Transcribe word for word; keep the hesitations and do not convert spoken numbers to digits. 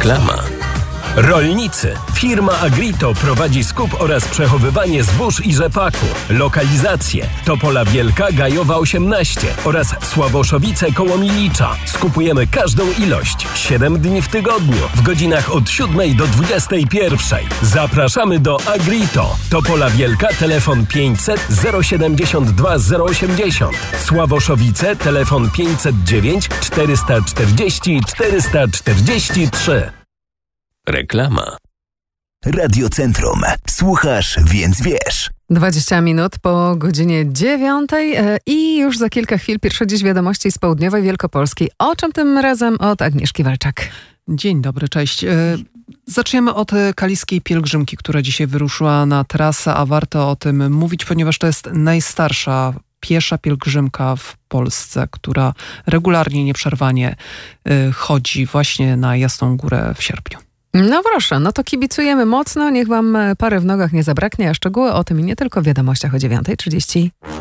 Reklama. Rolnicy. Firma Agrito prowadzi skup oraz przechowywanie zbóż i rzepaku. Lokalizacje: Topola Wielka, Gajowa osiemnaście oraz Sławoszowice koło Milicza. Skupujemy każdą ilość. siedem dni w tygodniu, w godzinach od siódmej do dwudziestej pierwszej. Zapraszamy do Agrito. Topola Wielka, telefon pięćset zero siedemdziesiąt dwa zero osiemdziesiąt. Sławoszowice, telefon pięćset dziewięć czterysta czterdzieści czterysta czterdzieści trzy. Reklama. Radiocentrum. Słuchasz, więc wiesz. dwadzieścia minut po godzinie dziewiątej i już za kilka chwil pierwsze dziś wiadomości z południowej Wielkopolski. O czym tym razem? Od Agnieszki Walczak. Dzień dobry, cześć. Zaczniemy od kaliskiej pielgrzymki, która dzisiaj wyruszyła na trasę, a warto o tym mówić, ponieważ to jest najstarsza piesza pielgrzymka w Polsce, która regularnie, nieprzerwanie chodzi właśnie na Jasną Górę w sierpniu. No proszę, no to kibicujemy mocno, niech wam pary w nogach nie zabraknie, a szczegóły o tym i nie tylko w wiadomościach o dziewiąta trzydzieści.